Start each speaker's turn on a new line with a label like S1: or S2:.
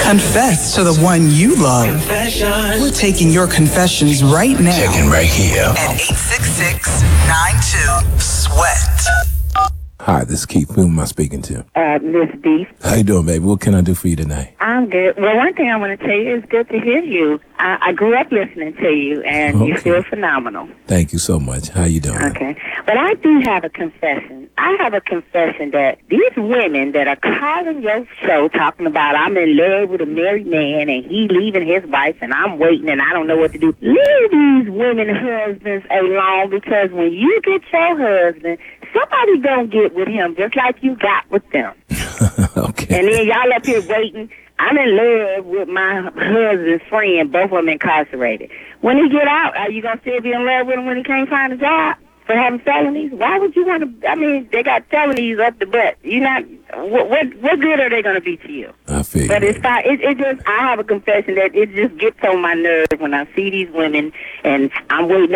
S1: Confess to the one you love.
S2: Confession.
S1: We're taking your confessions right now.
S2: Checking right here.
S1: At 866-92-SWEAT.
S3: Hi, this is Keith. Who am I speaking to?
S4: Miss B.
S3: How you doing, baby? What can I do for you tonight?
S4: I'm good. Well, one thing I want to tell you is good to hear you. I grew up listening to you, and you feel phenomenal.
S3: Thank you so much. How you doing?
S4: Okay. But I do have a confession. I have a confession that these women that are calling your show talking about I'm in love with a married man and he leaving his wife and I'm waiting and I don't know what to do. Leave these women husbands alone, because when you get your husband, somebody gonna get with him just like you got with them.
S3: Okay.
S4: And then y'all up here waiting. I'm in love with my husband's friend, both of them incarcerated. When he get out, are you going to still be in love with him when he can't find a job for having felonies? Why would you want to? I mean, they got felonies up the butt. You not. What good are they going to be to you?
S3: I feel.
S4: But it's fine. It just. I have a confession that it just gets on my nerves when I see these women, and I'm waiting